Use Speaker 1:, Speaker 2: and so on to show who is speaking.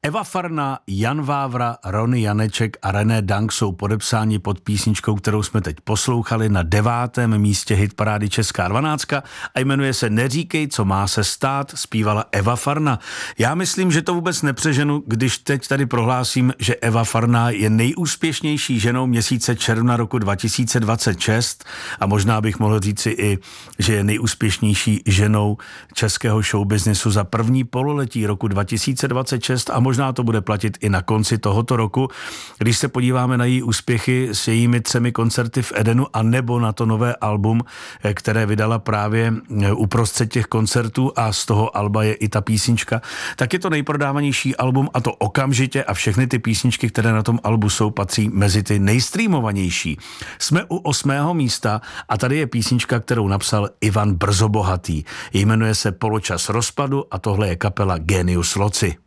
Speaker 1: Eva Farna, Jan Vávra, Rony Janeček a René Dank jsou podepsáni pod písničkou, kterou jsme teď poslouchali na 9. místě hitparády Česká 12 a jmenuje se Neříkej, co má se stát, zpívala Eva Farna. Já myslím, že to vůbec nepřeženu, když teď tady prohlásím, že Eva Farna je nejúspěšnější ženou měsíce června roku 2026 a možná bych mohl říci i, že je nejúspěšnější ženou českého showbiznesu za první pololetí roku 2026 a možná to bude platit i na konci tohoto roku, když se podíváme na její úspěchy s jejími 3 koncerty v Edenu a nebo na to nové album, které vydala právě uprostřed těch koncertů a z toho alba je i ta písnička, tak je to nejprodávanější album a to okamžitě a všechny ty písničky, které na tom albu jsou, patří mezi ty nejstreamovanější. Jsme u 8. místa a tady je písnička, kterou napsal Ivan Brzobohatý. Jmenuje se Poločas rozpadu a tohle je kapela Genius Loci.